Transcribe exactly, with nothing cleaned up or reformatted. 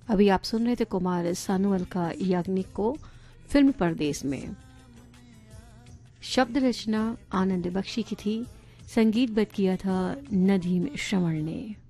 अभी आप सुन रहे थे कुमार सानू का याग्निक को फिल्म परदेस में। शब्द रचना आनंद बख्शी की थी, संगीतबद्ध किया था नदीम श्रवण ने।